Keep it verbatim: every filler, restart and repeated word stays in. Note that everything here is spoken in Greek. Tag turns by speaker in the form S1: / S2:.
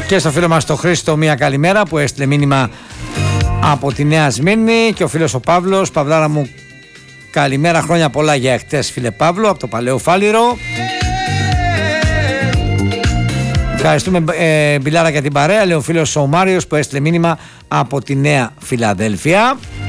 S1: Και στο φίλο μας το Χρήστο μία καλημέρα που έστειλε μήνυμα από τη Νέα Σμύρνη. Και ο φίλος ο Παύλος, Παυλάρα μου καλημέρα, χρόνια πολλά για εχθές φίλε Παύλο από το Παλαιό Φάληρο. Ευχαριστούμε ε, Μπιλάρα για την παρέα, λέει ο φίλος ο Μάριος που έστειλε μήνυμα από τη Νέα Φιλαδέλφια.